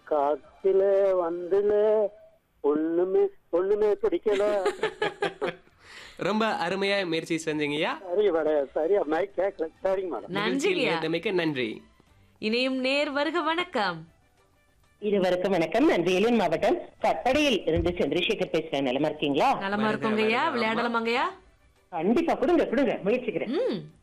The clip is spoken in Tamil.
காத்துல வந்துல ஒண்ணுமே ஒண்ணுமே பிடிக்கல. ரொம்ப அருமையா முயற்சி செஞ்சீங்கய்யா. சரி மேடம், சரியா மைக் கேட்கல. சரிங்க மேடம். நிகழ்ச்சியில் நன்றிங்கய்யா. இணைந்தமைக்கு நன்றி. இணையும் நேர் வருக வணக்கம். இருவருக்கும் வணக்கம். நான் வேலூர் மாவட்டம் கட்டடையில் இருந்து சந்திரசேகர் பேசுறேன். நிலமா இருக்கீங்களா? நலமா இருக்கோங்கய்யா. விளையாடலாமாங்கய்யா? கண்டிப்பா கொடுங்க கொடுங்க, முயற்சிக்கிறேன்.